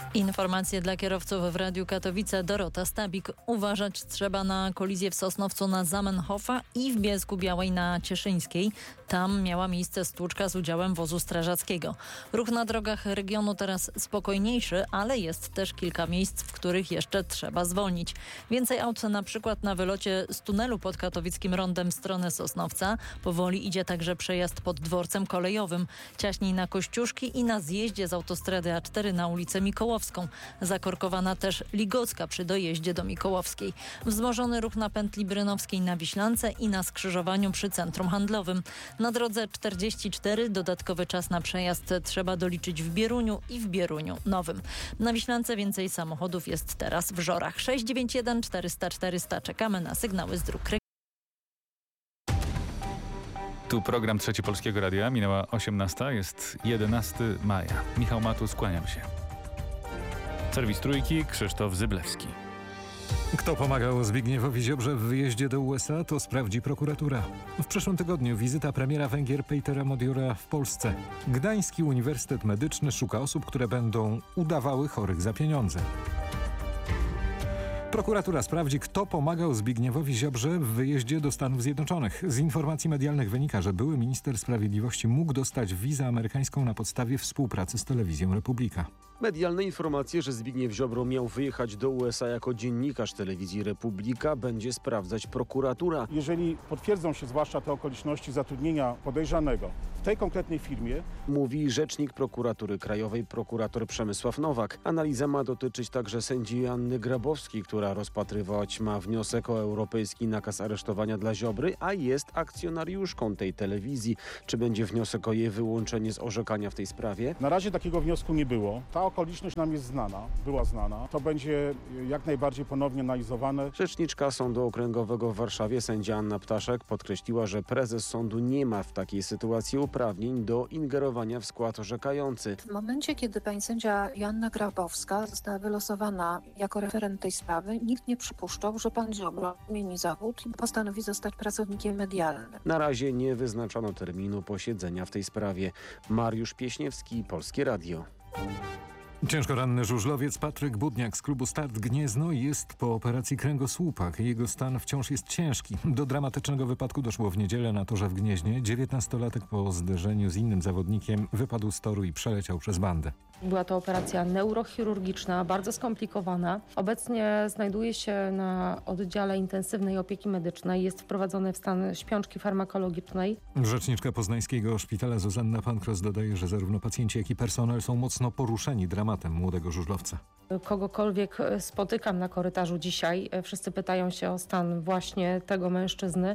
Informacje dla kierowców w Radiu Katowice. Dorota Stabik. Uważać trzeba na kolizję w Sosnowcu na Zamenhofa i w Bielsku-Białej na Cieszyńskiej. Tam miała miejsce stłuczka z udziałem wozu strażackiego. Ruch na drogach regionu teraz spokojniejszy, ale jest też kilka miejsc, w których jeszcze trzeba zwolnić. Więcej aut na przykład na wylocie z tunelu pod katowickim rondem w stronę Sosnowca. Powoli idzie także przejazd pod dworcem kolejowym. Ciaśniej na Kościuszki i na zjeździe z autostrady A4 na ulicę Mikołowską. Zakorkowana też Ligocka przy dojeździe do Mikołowskiej. Wzmożony ruch na pętli Brynowskiej na Wiślance i na skrzyżowaniu przy centrum handlowym. Na drodze 44 dodatkowy czas na przejazd trzeba doliczyć w Bieruniu i w Bieruniu Nowym. Na Wiślance więcej samochodów jest teraz w Żorach. 691 400 400. Czekamy na sygnały z dróg. Tu program Trzeci Polskiego Radia. Minęła 18. Jest 11 maja. Michał Matus, kłaniam się. Serwis Trójki, Krzysztof Zyblewski. Kto pomagał Zbigniewowi Ziobrze w wyjeździe do USA, to sprawdzi prokuratura. W przyszłym tygodniu wizyta premiera Węgier Petera Modiora w Polsce. Gdański Uniwersytet Medyczny szuka osób, które będą udawały chorych za pieniądze. Prokuratura sprawdzi, kto pomagał Zbigniewowi Ziobrze w wyjeździe do Stanów Zjednoczonych. Z informacji medialnych wynika, że były minister sprawiedliwości mógł dostać wizę amerykańską na podstawie współpracy z telewizją Republika. Medialne informacje, że Zbigniew Ziobro miał wyjechać do USA jako dziennikarz telewizji Republika, będzie sprawdzać prokuratura. Jeżeli potwierdzą się zwłaszcza te okoliczności zatrudnienia podejrzanego w tej konkretnej firmie, mówi rzecznik prokuratury krajowej prokurator Przemysław Nowak. Analiza ma dotyczyć także sędzi Anny Grabowskiej, która rozpatrywać ma wniosek o europejski nakaz aresztowania dla Ziobry, a jest akcjonariuszką tej telewizji. Czy będzie wniosek o jej wyłączenie z orzekania w tej sprawie? na razie takiego wniosku nie było. Ta okoliczność nam jest znana, była znana. To będzie jak najbardziej ponownie analizowane. Rzeczniczka Sądu Okręgowego w Warszawie, sędzia Anna Ptaszek, podkreśliła, że prezes sądu nie ma w takiej sytuacji uprawnień do ingerowania w skład orzekający. W momencie, kiedy pani sędzia Joanna Grabowska została wylosowana jako referent tej sprawy, nikt nie przypuszczał, że pan Ziobro zmieni zawód i postanowi zostać pracownikiem medialnym. Na razie nie wyznaczono terminu posiedzenia w tej sprawie. Mariusz Pieśniewski, Polskie Radio. Ciężko ranny żużlowiec Patryk Budniak z klubu Start Gniezno jest po operacji kręgosłupa. Jego stan wciąż jest ciężki. Do dramatycznego wypadku doszło w niedzielę na torze w Gnieźnie. 19-latek po zderzeniu z innym zawodnikiem wypadł z toru i przeleciał przez bandę. Była to operacja neurochirurgiczna, bardzo skomplikowana. Obecnie znajduje się na oddziale intensywnej opieki medycznej. Jest wprowadzony w stan śpiączki farmakologicznej. Rzeczniczka poznańskiego szpitala Zuzanna Pankros dodaje, że zarówno pacjenci, jak i personel są mocno poruszeni dramatem młodego żużlowca. Kogokolwiek spotykam na korytarzu dzisiaj, wszyscy pytają się o stan właśnie tego mężczyzny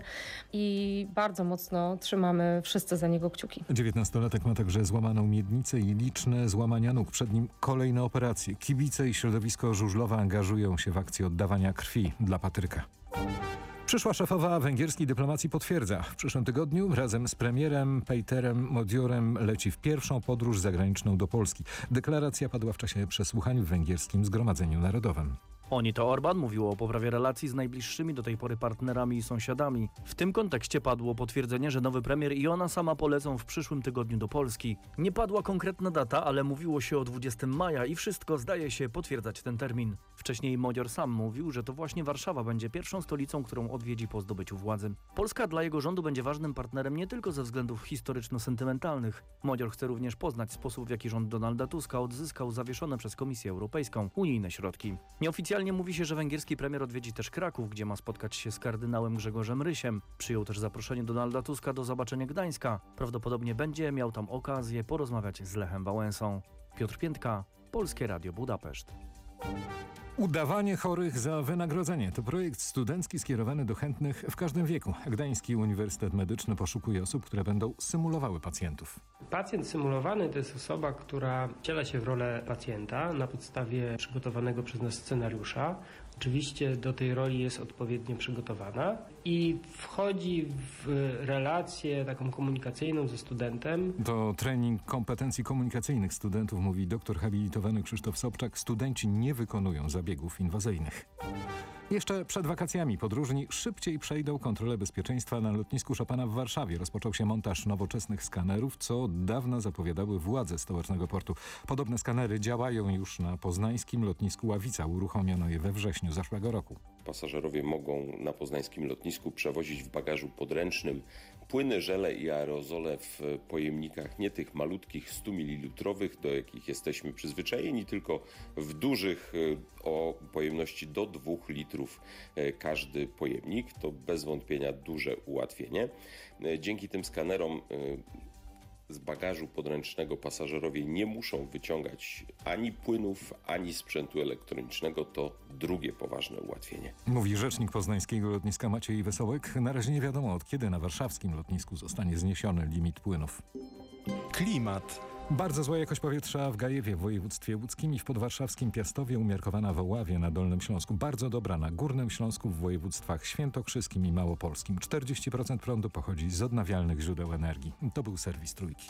i bardzo mocno trzymamy wszyscy za niego kciuki. 19-latek ma także złamaną miednicę i liczne złamania nóg. Przed nim kolejne operacje. Kibice i środowisko żużlowe angażują się w akcję oddawania krwi dla Patryka. Przyszła szefowa węgierskiej dyplomacji potwierdza. W przyszłym tygodniu razem z premierem Peterem Modiorem leci w pierwszą podróż zagraniczną do Polski. Deklaracja padła w czasie przesłuchań w węgierskim Zgromadzeniu Narodowym. Oni to Orbán mówił o poprawie relacji z najbliższymi do tej pory partnerami i sąsiadami. W tym kontekście padło potwierdzenie, że nowy premier i ona sama polecą w przyszłym tygodniu do Polski. Nie padła konkretna data, ale mówiło się o 20 maja i wszystko zdaje się potwierdzać ten termin. Wcześniej Modior sam mówił, że to właśnie Warszawa będzie pierwszą stolicą, którą odwiedzi po zdobyciu władzy. Polska dla jego rządu będzie ważnym partnerem nie tylko ze względów historyczno-sentymentalnych. Modior chce również poznać sposób, w jaki rząd Donalda Tuska odzyskał zawieszone przez Komisję Europejską unijne środki. Nieoficjalnie mówi się, że węgierski premier odwiedzi też Kraków, gdzie ma spotkać się z kardynałem Grzegorzem Rysiem. Przyjął też zaproszenie Donalda Tuska do zobaczenia Gdańska. Prawdopodobnie będzie miał tam okazję porozmawiać z Lechem Wałęsą. Piotr Piętka, Polskie Radio Budapeszt. Udawanie chorych za wynagrodzenie to projekt studencki skierowany do chętnych w każdym wieku. Gdański Uniwersytet Medyczny poszukuje osób, które będą symulowały pacjentów. Pacjent symulowany to jest osoba, która wciela się w rolę pacjenta na podstawie przygotowanego przez nas scenariusza. Oczywiście do tej roli jest odpowiednio przygotowana i wchodzi w relację taką komunikacyjną ze studentem. To trening kompetencji komunikacyjnych studentów, mówi doktor habilitowany Krzysztof Sobczak. Studenci nie wykonują zabiegów inwazyjnych. Jeszcze przed wakacjami podróżni szybciej przejdą kontrolę bezpieczeństwa na lotnisku Chopina w Warszawie. Rozpoczął się montaż nowoczesnych skanerów, co od dawna zapowiadały władze stołecznego portu. Podobne skanery działają już na poznańskim lotnisku Ławica. Uruchomiono je we wrześniu zeszłego roku. Pasażerowie mogą na poznańskim lotnisku przewozić w bagażu podręcznym płyny, żele i aerozole w pojemnikach nie tych malutkich 100 ml, do jakich jesteśmy przyzwyczajeni, tylko w dużych o pojemności do 2 litrów każdy pojemnik. To bez wątpienia duże ułatwienie. Dzięki tym skanerom z bagażu podręcznego pasażerowie nie muszą wyciągać ani płynów, ani sprzętu elektronicznego. To drugie poważne ułatwienie. Mówi rzecznik poznańskiego lotniska Maciej Wesołek. Na razie nie wiadomo, od kiedy na warszawskim lotnisku zostanie zniesiony limit płynów. Klimat. Bardzo zła jakość powietrza w Gajewie w województwie łódzkim i w podwarszawskim Piastowie, umiarkowana w Oławie na Dolnym Śląsku. Bardzo dobra na Górnym Śląsku w województwach świętokrzyskim i małopolskim. 40% prądu pochodzi z odnawialnych źródeł energii. To był serwis Trójki.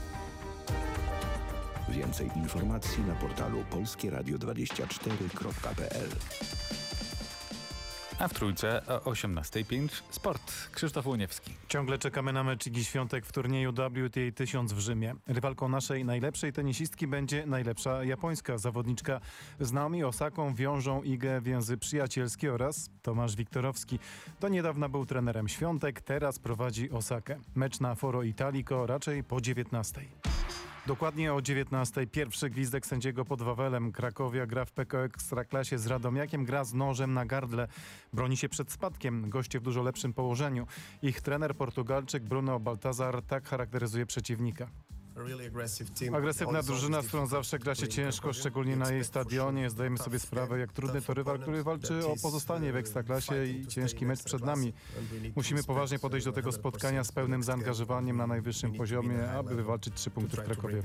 Więcej informacji na portalu polskieradio24.pl. A w Trójce o 18:05 sport. Krzysztof Łoniewski. Ciągle czekamy na mecz Igi Świątek w turnieju WTA 1000 w Rzymie. Rywalką naszej najlepszej tenisistki będzie najlepsza japońska zawodniczka. Z Naomi Osaką wiążą Igę więzy przyjacielskie oraz Tomasz Wiktorowski. Do niedawna był trenerem Świątek, teraz prowadzi Osakę. Mecz na Foro Italico raczej po 19:00. Dokładnie o 19:00 pierwszy gwizdek sędziego pod Wawelem. Krakowia gra w PKO Ekstraklasie z Radomiakiem, gra z nożem na gardle. Broni się przed spadkiem, goście w dużo lepszym położeniu. Ich trener Portugalczyk Bruno Baltazar tak charakteryzuje przeciwnika. Agresywna drużyna, z którą zawsze gra się ciężko, szczególnie na jej stadionie. Zdajemy sobie sprawę, jak trudny to rywal, który walczy o pozostanie w Ekstraklasie i ciężki mecz przed nami. Musimy poważnie podejść do tego spotkania z pełnym zaangażowaniem na najwyższym poziomie, aby wywalczyć 3 punkty w Krakowie.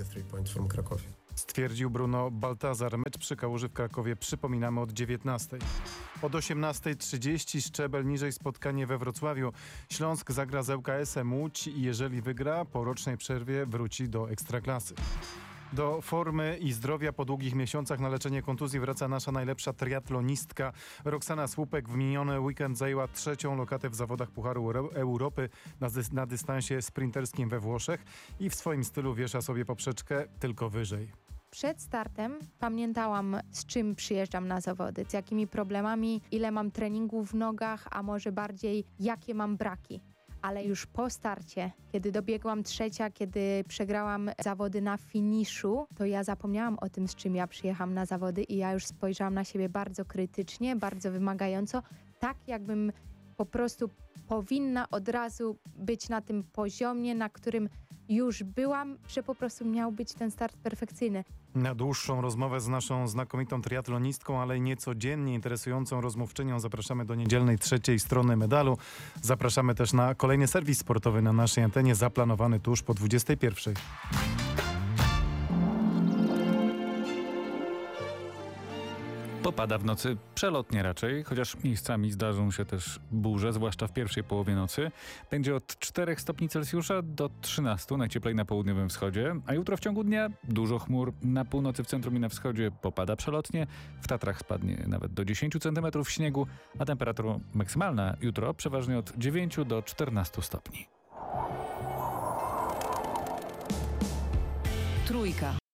Stwierdził Bruno Baltazar. Mecz przy Kałuży w Krakowie przypominamy od 19:00. Od 18:30 szczebel niżej spotkanie we Wrocławiu. Śląsk zagra z ŁKS-em Łódź i jeżeli wygra, po rocznej przerwie wróci do Ekstraklasy. Do formy i zdrowia po długich miesiącach na leczenie kontuzji wraca nasza najlepsza triatlonistka. Roxana Słupek w miniony weekend zajęła 3. lokatę w zawodach Pucharu Europy na dystansie sprinterskim we Włoszech i w swoim stylu wiesza sobie poprzeczkę tylko wyżej. Przed startem pamiętałam, z czym przyjeżdżam na zawody, z jakimi problemami, ile mam treningów w nogach, a może bardziej jakie mam braki. Ale już po starcie, kiedy dobiegłam 3., kiedy przegrałam zawody na finiszu, to ja zapomniałam o tym, z czym ja przyjechałam na zawody i ja już spojrzałam na siebie bardzo krytycznie, bardzo wymagająco, tak jakbym po prostu powinna od razu być na tym poziomie, na którym już byłam, że po prostu miał być ten start perfekcyjny. Na dłuższą rozmowę z naszą znakomitą triatlonistką, ale i niecodziennie interesującą rozmówczynią zapraszamy do niedzielnej 3. strony medalu. Zapraszamy też na kolejny serwis sportowy na naszej antenie, zaplanowany tuż po 21:00. Popada w nocy przelotnie raczej, chociaż miejscami zdarzą się też burze, zwłaszcza w pierwszej połowie nocy. Będzie od 4 stopni Celsjusza do 13, najcieplej na południowym wschodzie, a jutro w ciągu dnia dużo chmur. Na północy, w centrum i na wschodzie popada przelotnie, w Tatrach spadnie nawet do 10 cm śniegu, a temperatura maksymalna jutro przeważnie od 9 do 14 stopni. Trójka.